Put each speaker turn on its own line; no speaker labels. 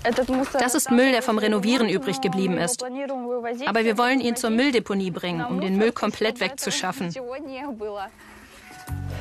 Das ist Müll, der vom Renovieren übrig geblieben ist. Aber wir wollen ihn zur Mülldeponie bringen, um den Müll komplett wegzuschaffen.